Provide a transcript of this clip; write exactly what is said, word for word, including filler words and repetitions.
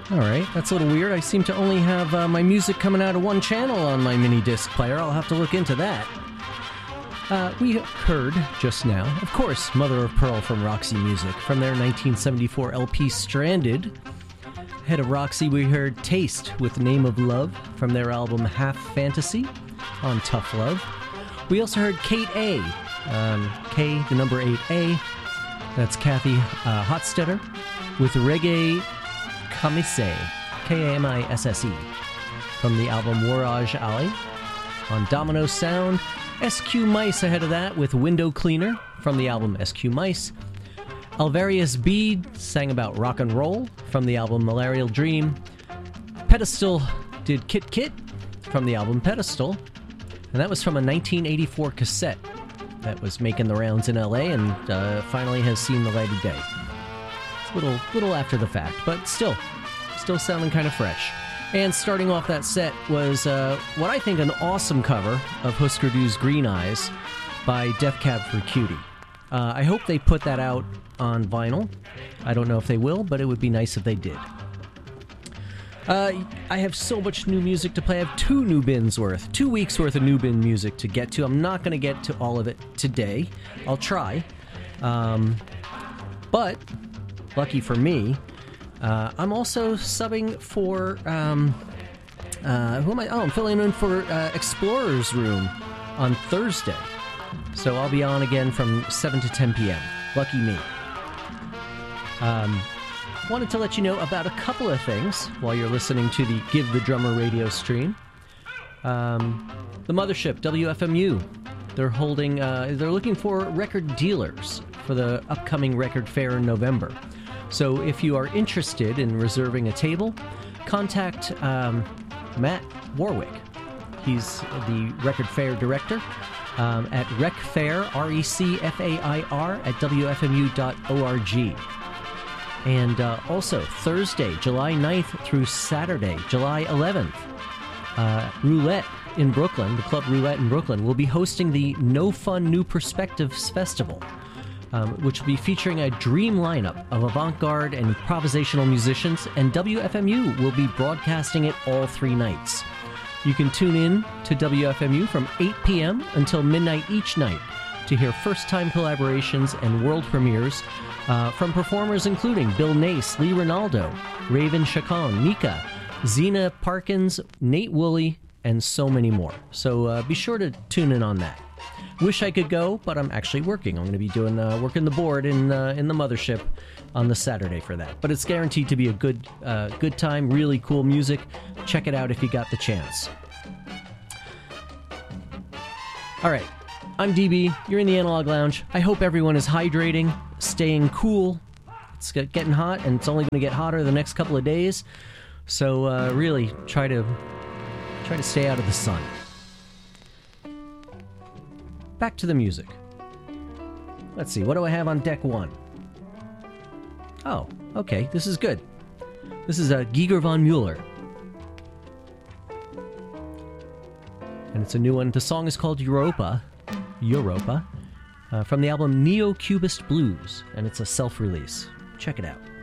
All right, that's a little weird. I seem to only have uh, my music coming out of one channel on my mini disc player. I'll have to look into that. Uh, we heard just now, of course, Mother of Pearl from Roxy Music, from their nineteen seventy-four L P Stranded. Ahead of Roxy, we heard Taste with Name of Love from their album Half Fantasy on Tough Love. We also heard Kate A, um, K, the number eight A, that's Kathy uh, Hotstetter, with Reggae Kamise, K A M I S S E, from the album Warage Alley on Domino Sound. S Q Mice ahead of that with Window Cleaner from the album S Q Mice. Alvarius Bede sang about rock and roll from the album Malarial Dream. Pedestal did Kit Kit from the album Pedestal, and that was from a nineteen eighty-four cassette that was making the rounds in L A and uh, finally has seen the light of day. It's a little, little after the fact, but still, still sounding kind of fresh. And starting off that set was uh, what I think an awesome cover of Husker Du's Green Eyes by Death Cab for Cutie. Uh, I hope they put that out on vinyl. I don't know if they will, but it would be nice if they did. Uh, I have so much new music to play. I have two new bins worth, two weeks worth of new bin music to get to. I'm not going to get to all of it today. I'll try. Um, but, lucky for me, Uh, I'm also subbing for, um, uh, who am I? Oh, I'm filling in for uh, Explorer's Room on Thursday. So I'll be on again from seven to ten p.m. Lucky me. Um, wanted to let you know about a couple of things while you're listening to the Give the Drummer radio stream. Um, the mothership, W F M U, they're holding, uh, they're looking for record dealers for the upcoming record fair in November. So if you are interested in reserving a table, contact um, Matt Warwick. He's the record fair director um, at RecFair, R E C F A I R, at W F M U dot org. And uh, also, Thursday, July ninth through Saturday, July eleventh, uh, Roulette in Brooklyn, the Club Roulette in Brooklyn, will be hosting the No Fun New Perspectives Festival. Um, which will be featuring a dream lineup of avant-garde and improvisational musicians, and W F M U will be broadcasting it all three nights. You can tune in to W F M U from eight p.m. until midnight each night to hear first-time collaborations and world premieres uh, from performers including Bill Nace, Lee Ronaldo, Raven Chacon, Mika, Zena Parkins, Nate Woolley, and so many more. So uh, be sure to tune in on that. Wish I could go, but I'm actually working. I'm going to be doing uh, working the board in uh, in the mothership on the Saturday for that. But it's guaranteed to be a good uh, good time, really cool music. Check it out if you got the chance. All right, I'm D B. You're in the Analog Lounge. I hope everyone is hydrating, staying cool. It's getting hot, and it's only going to get hotter the next couple of days. So uh, really, try to try to stay out of the sun. Back to the music. Let's see, what do I have on deck one? Oh, okay, this is good. This is a uh, Giger von Mueller. And it's a new one. The song is called Europa, Europa, uh, from the album Neo-Cubist Blues, and it's a self-release. Check it out.